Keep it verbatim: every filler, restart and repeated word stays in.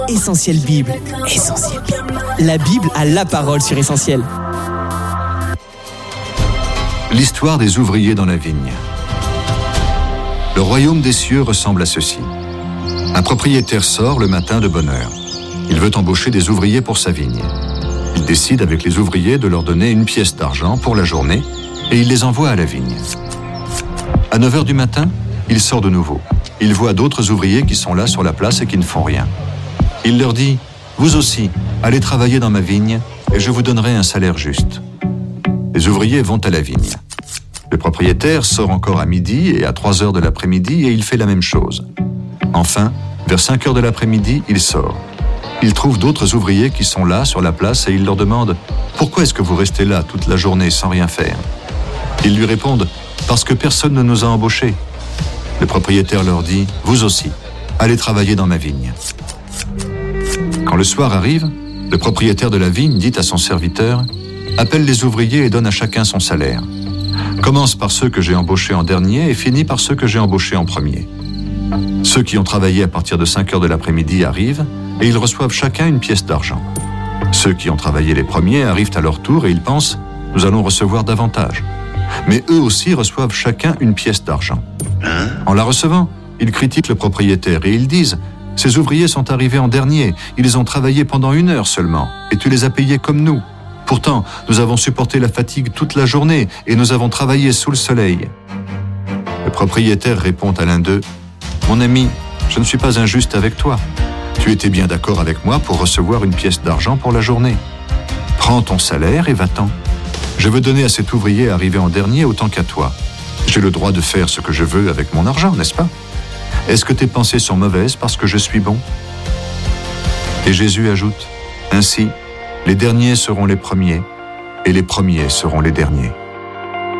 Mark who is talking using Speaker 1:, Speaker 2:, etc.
Speaker 1: Essentiel Bible. Essentiel Bible. La Bible a la parole sur Essentiel.
Speaker 2: L'histoire des ouvriers dans la vigne. Le royaume des cieux ressemble à ceci. Un propriétaire sort le matin de bonne heure. Il veut embaucher des ouvriers pour sa vigne. Il décide avec les ouvriers de leur donner une pièce d'argent pour la journée et il les envoie à la vigne. À neuf heures du matin, il sort de nouveau. Il voit d'autres ouvriers qui sont là sur la place et qui ne font rien. Il leur dit « Vous aussi, allez travailler dans ma vigne et je vous donnerai un salaire juste. » Les ouvriers vont à la vigne. Le propriétaire sort encore à midi et à trois heures de l'après-midi et il fait la même chose. Enfin, vers cinq heures de l'après-midi, il sort. Il trouve d'autres ouvriers qui sont là sur la place et il leur demande « Pourquoi est-ce que vous restez là toute la journée sans rien faire ?» Ils lui répondent « Parce que personne ne nous a embauchés. » Le propriétaire leur dit « Vous aussi, allez travailler dans ma vigne. » Quand le soir arrive, le propriétaire de la vigne dit à son serviteur « Appelle les ouvriers et donne à chacun son salaire. Commence par ceux que j'ai embauchés en dernier et finis par ceux que j'ai embauchés en premier. » Ceux qui ont travaillé à partir de cinq heures de l'après-midi arrivent et ils reçoivent chacun une pièce d'argent. Ceux qui ont travaillé les premiers arrivent à leur tour et ils pensent « Nous allons recevoir davantage. » Mais eux aussi reçoivent chacun une pièce d'argent. En la recevant, ils critiquent le propriétaire et ils disent « Ces ouvriers sont arrivés en dernier, ils ont travaillé pendant une heure seulement et tu les as payés comme nous. Pourtant, nous avons supporté la fatigue toute la journée et nous avons travaillé sous le soleil. » Le propriétaire répond à l'un d'eux « Mon ami, je ne suis pas injuste avec toi. Tu étais bien d'accord avec moi pour recevoir une pièce d'argent pour la journée. Prends ton salaire et va-t'en. Je veux donner à cet ouvrier arrivé en dernier autant qu'à toi. J'ai le droit de faire ce que je veux avec mon argent, n'est-ce pas? Est-ce que tes pensées sont mauvaises parce que je suis bon ?» Et Jésus ajoute « Ainsi, les derniers seront les premiers et les premiers seront les derniers. »